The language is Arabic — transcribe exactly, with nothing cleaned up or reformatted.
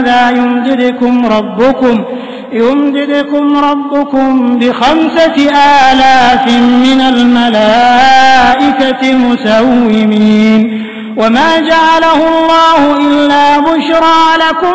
يمددكم ربكم يمددكم ربكم بخمسة آلاف من الملائكة مسومين وما جعله الله إلا بشرى لكم